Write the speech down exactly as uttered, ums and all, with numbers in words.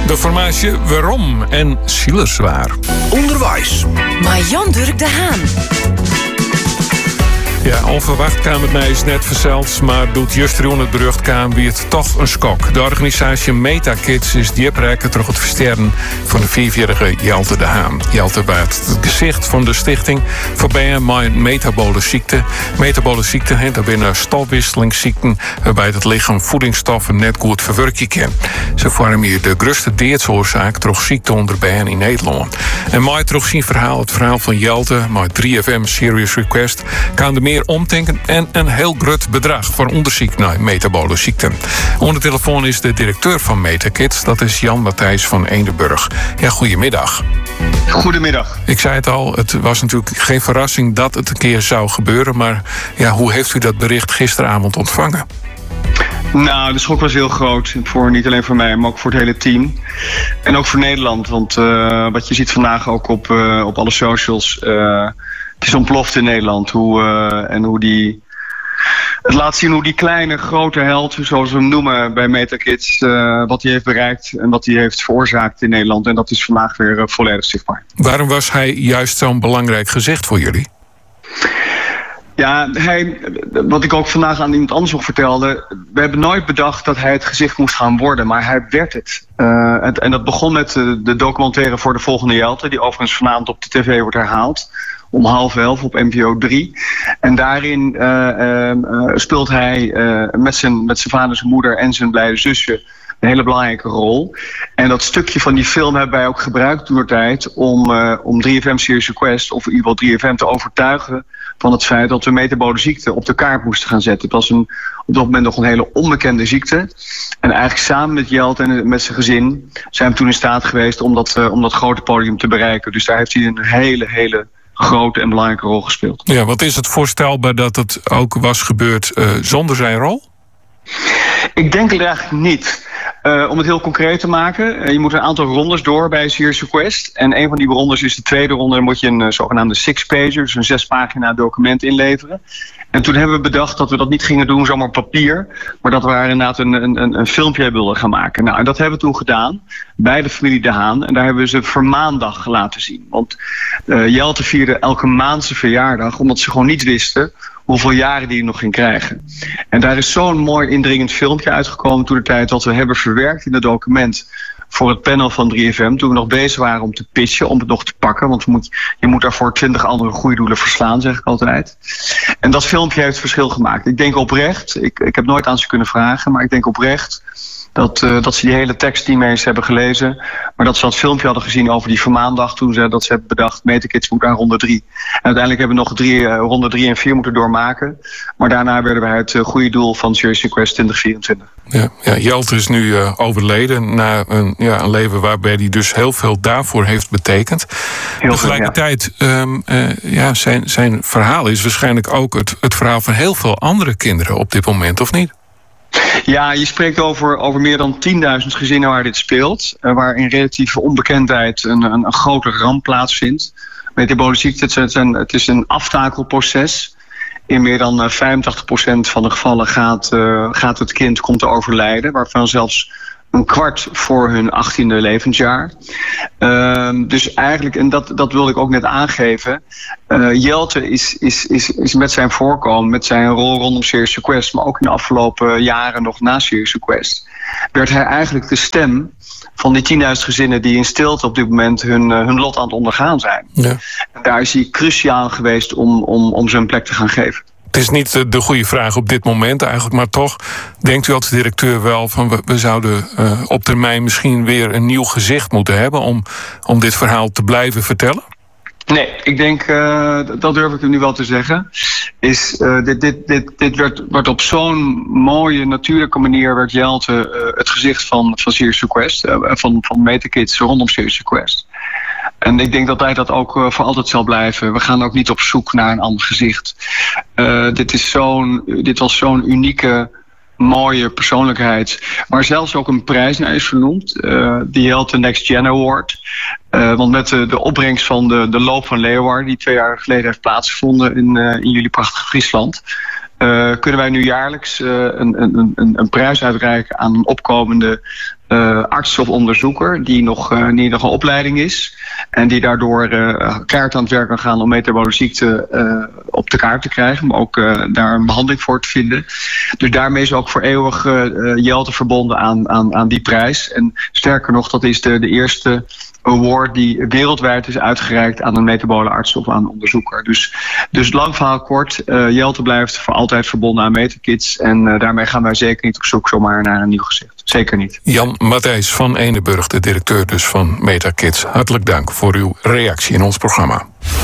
De formatie Waarom en Zielerzwaar. Onderwijs. Maar Jan-Dirk de Haan. Ja, onverwacht kwam het mij eens net verzeld, maar doet juist rond het berucht kwam wie het toch een skok. De organisatie MetaKids is dieprekker terug het versterren van de vierjarige Jelte de Haan. Jelte werd het gezicht van de stichting voorbij met metabole ziekte. Metabole ziekte, he, dat binnen stofwisselingsziekten waarbij het lichaam voedingsstoffen net goed verwerken kan. Ze vormen hier de grootste doodsoorzaak door ziekte onder bijen in Nederland. En mooi terug zien verhaal, het verhaal van Jelte, met drie F M Serious Request, kan de meer omdenken en een heel groot bedrag voor onderzoek naar metabole ziekten. Onder de telefoon is de directeur van MetaKids, dat is Jan Matthijs van Eendenburg. Ja, goedemiddag. Goedemiddag. Ik zei het al, het was natuurlijk geen verrassing dat het een keer zou gebeuren, maar ja, hoe heeft u dat bericht gisteravond ontvangen? Nou, de schok was heel groot. Voor, niet alleen voor mij, maar ook voor het hele team. En ook voor Nederland. Want uh, wat je ziet vandaag ook op, uh, op alle socials. Uh, het is ontploft in Nederland. Hoe, uh, en hoe die... Het laat zien hoe die kleine, grote held, zoals we hem noemen bij MetaKids, uh, wat hij heeft bereikt en wat hij heeft veroorzaakt in Nederland. En dat is vandaag weer uh, volledig zichtbaar. Waarom was hij juist zo'n belangrijk gezicht voor jullie? Ja, hij, wat ik ook vandaag aan iemand anders nog vertelde. We hebben nooit bedacht dat hij het gezicht moest gaan worden, maar hij werd het. Uh, en, en dat begon met de, de documentaire voor de volgende Jelte, die overigens vanavond op de tv wordt herhaald. Om half elf op N P O drie. En daarin uh, uh, speelt hij uh, met zijn met zijn vader, zijn moeder en zijn blijde zusje een hele belangrijke rol. En dat stukje van die film hebben wij ook gebruikt toentertijd om, uh, om drie F M Serious Request, of in ieder geval drie F M, te overtuigen van het feit dat we metabole ziekte op de kaart moesten gaan zetten. Het was een, op dat moment nog een hele onbekende ziekte. En eigenlijk samen met Jelte en met zijn gezin zijn we toen in staat geweest om dat, uh, om dat grote podium te bereiken. Dus daar heeft hij een hele, hele grote en belangrijke rol gespeeld. Ja, wat is het voorstelbaar dat het ook was gebeurd uh, zonder zijn rol? Ik denk het eigenlijk niet. Uh, om het heel concreet te maken, uh, je moet een aantal rondes door bij Serious Request. En een van die rondes is de tweede ronde. Dan moet je een uh, zogenaamde six-pager, dus een zespagina document inleveren. En toen hebben we bedacht dat we dat niet gingen doen zomaar op papier, maar dat we daar inderdaad een, een, een filmpje wilden gaan maken. Nou, en dat hebben we toen gedaan bij de familie De Haan. En daar hebben we ze vermaandag laten zien. Want uh, Jelte vierde elke maand zijn verjaardag, omdat ze gewoon niet wisten hoeveel jaren die nog ging krijgen. En daar is zo'n mooi indringend filmpje uitgekomen toen de tijd dat we hebben verwerkt in het document voor het panel van drie F M. Toen we nog bezig waren om te pitchen, om het nog te pakken. Want je moet, je moet daarvoor twintig andere goede doelen verslaan, zeg ik altijd. En dat filmpje heeft verschil gemaakt. Ik denk oprecht, ik, ik heb nooit aan ze kunnen vragen, maar ik denk oprecht dat, uh, dat ze die hele tekst niet meer eens hebben gelezen. Maar dat ze dat filmpje hadden gezien over die vermaandag toen ze dat ze hebben bedacht, MetaKids moet naar ronde drie. En uiteindelijk hebben we nog drie, uh, ronde drie en vier moeten doormaken. Maar daarna werden wij het uh, goede doel van Serious Request twintig vierentwintig. Ja, ja, Jelte is nu uh, overleden na een, ja, een leven waarbij hij dus heel veel daarvoor heeft betekend. Heel Tegelijkertijd, veel, ja. Um, uh, ja, zijn, zijn verhaal is waarschijnlijk ook het, het verhaal van heel veel andere kinderen op dit moment, of niet? Ja, je spreekt over, over meer dan tienduizend gezinnen waar dit speelt. Uh, waar in relatieve onbekendheid een, een, een grote ramp plaatsvindt. Metabole ziekte, het is een, het is een aftakelproces. In meer dan uh, vijfentachtig procent van de gevallen gaat, uh, gaat het kind komt te overlijden. Waarvan zelfs een kwart voor hun achttiende levensjaar. Uh, dus eigenlijk, en dat, dat wilde ik ook net aangeven. Uh, Jelte is, is, is, is met zijn voorkomen, met zijn rol rondom Serious Request, maar ook in de afgelopen jaren nog na Serious Request, werd hij eigenlijk de stem van die tienduizend gezinnen die in stilte op dit moment hun, uh, hun lot aan het ondergaan zijn. Ja. En daar is hij cruciaal geweest om, om, om zijn plek te gaan geven. Het is niet de, de goede vraag op dit moment eigenlijk, maar toch denkt u als directeur wel van we, we zouden uh, op termijn misschien weer een nieuw gezicht moeten hebben om, om dit verhaal te blijven vertellen? Nee, ik denk, uh, dat durf ik nu wel te zeggen, is uh, dit, dit, dit, dit werd, werd op zo'n mooie, natuurlijke manier werd Jelte uh, het gezicht van, van Serious Request, uh, van, van MetaKids rondom Serious Request. En ik denk dat hij dat ook uh, voor altijd zal blijven. We gaan ook niet op zoek naar een ander gezicht. Uh, dit, is zo'n, dit was zo'n unieke, mooie persoonlijkheid. Waar zelfs ook een prijs naar is vernoemd. Uh, de Jelte Next Gen Award. Uh, want met de, de opbrengst van de, de loop van Leeuwarden, die twee jaar geleden heeft plaatsgevonden in, uh, in jullie prachtige Friesland. uh, kunnen wij nu jaarlijks uh, een, een, een, een prijs uitreiken aan een opkomende uh, arts of onderzoeker die nog, uh, die nog een opleiding is en die daardoor uh, kaart aan het werk kan gaan om metabole ziekte uh, op de kaart te krijgen, maar ook uh, daar een behandeling voor te vinden. Dus daarmee is ook voor eeuwig uh, Jelte verbonden aan, aan, aan die prijs. En sterker nog, dat is de, de eerste award die wereldwijd is uitgereikt aan een metabole arts of aan een onderzoeker. Dus, dus lang verhaal kort, uh, Jelte blijft voor altijd verbonden aan Metakids. En uh, daarmee gaan wij zeker niet op zoek zomaar naar een nieuw gezicht. Zeker niet. Jan Matthijs van Eneburg, de directeur dus van Metakids. Hartelijk dank voor uw reactie in ons programma.